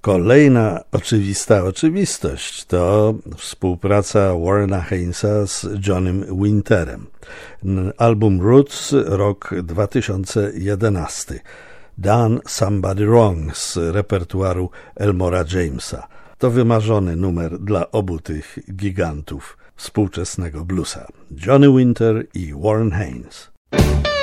Kolejna oczywista oczywistość to współpraca Warrena Hainesa z Johnnym Winterem. Album Roots, rok 2011. Done Somebody Wrong z repertuaru Elmora Jamesa. To wymarzony numer dla obu tych gigantów współczesnego bluesa. Johnny Winter i Warren Haynes.